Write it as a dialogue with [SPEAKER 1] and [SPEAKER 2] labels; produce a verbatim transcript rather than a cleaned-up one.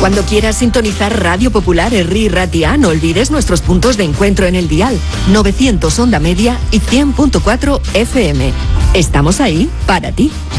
[SPEAKER 1] Cuando quieras sintonizar Radio Popular Herri Ratia, no olvides nuestros puntos de encuentro en el dial, novecientos onda media y cien punto cuatro F M. Estamos ahí para ti.